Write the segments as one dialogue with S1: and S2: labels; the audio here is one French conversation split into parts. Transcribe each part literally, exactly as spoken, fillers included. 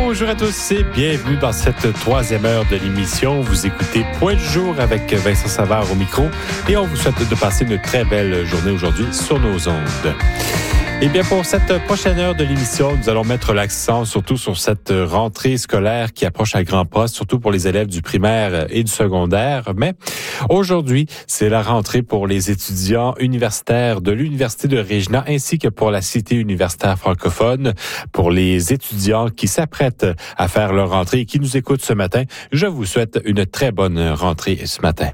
S1: Bonjour à tous et bienvenue dans cette troisième heure de l'émission. Vous écoutez Point du jour avec Vincent Savard au micro et on vous souhaite de passer une très belle journée aujourd'hui sur nos ondes. Eh bien, pour cette prochaine heure de l'émission, nous allons mettre l'accent surtout sur cette rentrée scolaire qui approche à grands pas, surtout pour les élèves du primaire et du secondaire. Mais aujourd'hui, c'est la rentrée pour les étudiants universitaires de l'Université de Regina ainsi que pour la Cité universitaire francophone. Pour les étudiants qui s'apprêtent à faire leur rentrée et qui nous écoutent ce matin, je vous souhaite une très bonne rentrée ce matin.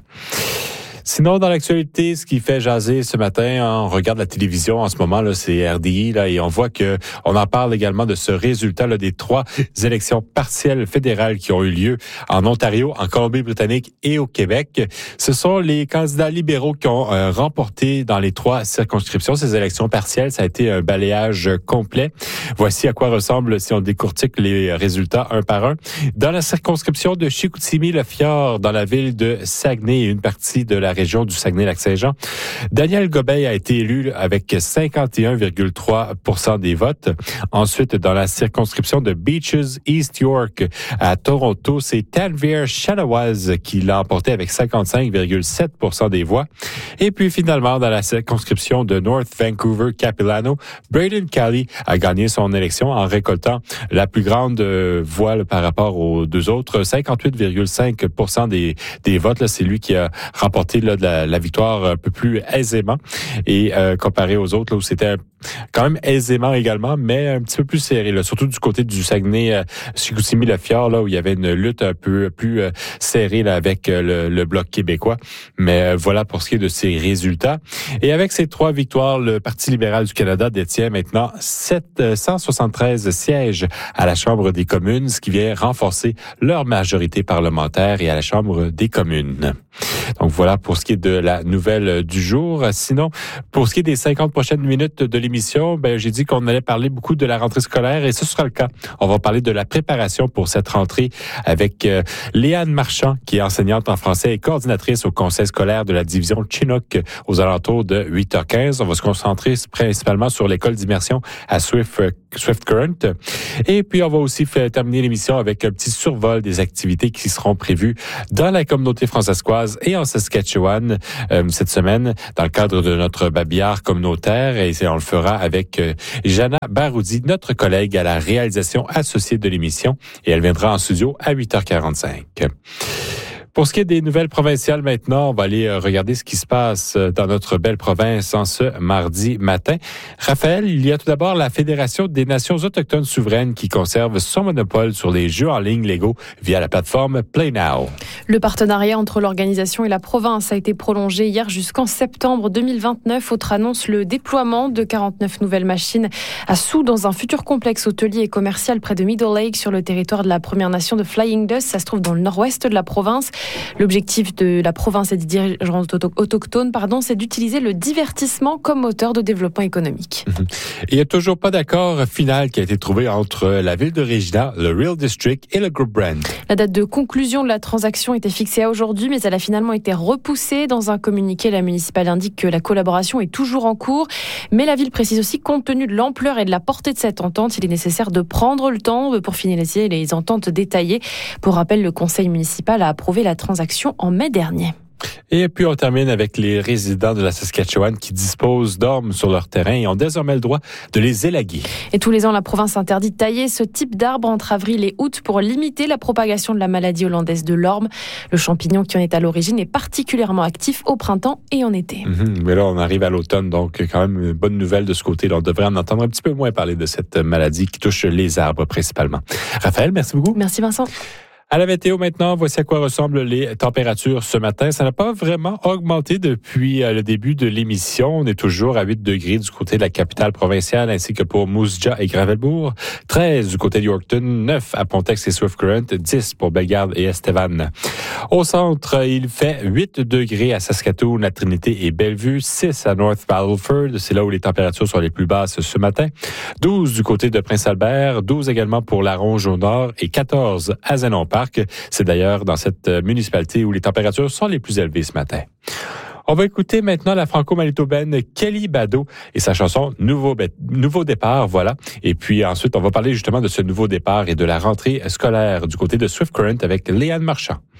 S1: Sinon, dans l'actualité, ce qui fait jaser ce matin, on regarde la télévision en ce moment, là, c'est R D I, là, et on voit que on en parle également de ce résultat là, des trois élections partielles fédérales qui ont eu lieu en Ontario, en Colombie-Britannique et au Québec. Ce sont les candidats libéraux qui ont euh, remporté dans les trois circonscriptions ces élections partielles. Ça a été un balayage complet. Voici à quoi ressemble si on décortique les résultats un par un. Dans la circonscription de Chicoutimi-Le-Fjord, dans la ville de Saguenay et une partie de la région du Saguenay-Lac-Saint-Jean, Daniel Gobeil a été élu avec cinquante et un virgule trois pour cent des votes. Ensuite, dans la circonscription de Beaches East York à Toronto, c'est Tanvir Shanawaz qui l'a emporté avec cinquante-cinq virgule sept pour cent des voix. Et puis finalement, dans la circonscription de North Vancouver-Capilano, Braden Kelly a gagné son élection en récoltant la plus grande euh, voix là, par rapport aux deux autres, cinquante-huit virgule cinq pour cent des, des votes. Là, c'est lui qui a remporté là, de la, la victoire un peu plus aisément et euh, comparé aux autres là, où c'était quand même aisément également, mais un petit peu plus serré, là, surtout du côté du Saguenay, euh, Chicoutimi-Le-Fjord, là où il y avait une lutte un peu plus euh, serrée là, avec euh, le, le Bloc québécois. Mais euh, voilà pour ce qui est de ces résultats. Et avec ces trois victoires, le Parti libéral du Canada détient maintenant sept cent soixante-treize sièges à la Chambre des communes, ce qui vient renforcer leur majorité parlementaire et à la Chambre des communes. Donc voilà pour ce qui est de la nouvelle du jour. Sinon, pour ce qui est des cinquante prochaines minutes de l'émission, ben j'ai dit qu'on allait parler beaucoup de la rentrée scolaire et ce sera le cas. On va parler de la préparation pour cette rentrée avec euh, Léane Marchand, qui est enseignante en français et coordinatrice au conseil scolaire de la division Chinook aux alentours de huit heures quinze. On va se concentrer principalement sur l'école d'immersion à Swift, Swift Current. Et puis, on va aussi faire terminer l'émission avec un petit survol des activités qui seront prévues dans la communauté francescoise et en Saskatchewan euh, cette semaine dans le cadre de notre babillard communautaire. Et on le fera avec euh, Jana Baroudi, notre collègue à la réalisation associée de l'émission. Et elle viendra en studio à huit heures quarante-cinq. Pour ce qui est des nouvelles provinciales maintenant, on va aller regarder ce qui se passe dans notre belle province en ce mardi matin. Raphaël, il y a tout d'abord la Fédération des Nations autochtones souveraines qui conserve son monopole sur les jeux en ligne légaux via la plateforme PlayNow.
S2: Le partenariat entre l'organisation et la province a été prolongé hier jusqu'en septembre deux mille vingt-neuf. Autre annonce, le déploiement de quarante-neuf nouvelles machines à Sous dans un futur complexe hôtelier et commercial près de Middle Lake sur le territoire de la Première Nation de Flying Dust. Ça se trouve dans le nord-ouest de la province. L'objectif de la province et des dirigeants autochtones, pardon, c'est d'utiliser le divertissement comme moteur de développement économique.
S1: Il n'y a toujours pas d'accord final qui a été trouvé entre la ville de Regina, le Real District et le Groupe Brand.
S2: La date de conclusion de la transaction était fixée à aujourd'hui, mais elle a finalement été repoussée. Dans un communiqué, la municipale indique que la collaboration est toujours en cours, mais la ville précise aussi, compte tenu de l'ampleur et de la portée de cette entente, il est nécessaire de prendre le temps pour finaliser les ententes détaillées. Pour rappel, le conseil municipal a approuvé la transaction en mai dernier.
S1: Et puis, on termine avec les résidents de la Saskatchewan qui disposent d'ormes sur leur terrain et ont désormais le droit de les élaguer.
S2: Et tous les ans, la province interdit de tailler ce type d'arbre entre avril et août pour limiter la propagation de la maladie hollandaise de l'orme. Le champignon qui en est à l'origine est particulièrement actif au printemps et en été.
S1: Mmh, mais là, on arrive à l'automne, donc quand même une bonne nouvelle de ce côté-là. On devrait en entendre un petit peu moins parler de cette maladie qui touche les arbres principalement. Raphaël, merci beaucoup.
S2: Merci Vincent.
S1: À la météo maintenant, voici à quoi ressemblent les températures ce matin. Ça n'a pas vraiment augmenté depuis le début de l'émission. On est toujours à huit degrés du côté de la capitale provinciale ainsi que pour Moose Jaw et Gravelbourg. treize du côté de Yorkton, neuf à Pontex et Swift Current, dix pour Bellegarde et Estevan. Au centre, il fait huit degrés à Saskatoon, la Trinité et Bellevue, six à North Battleford, c'est là où les températures sont les plus basses ce matin. douze du côté de Prince-Albert, douze également pour La Ronge au nord et quatorze à Zénon Park. C'est d'ailleurs dans cette municipalité où les températures sont les plus élevées ce matin. On va écouter maintenant la franco-manitobaine Kelly Bado et sa chanson Nouveau, Nouveau départ, voilà. Et puis ensuite, on va parler justement de ce nouveau départ et de la rentrée scolaire du côté de Swift Current avec Léane Marchand.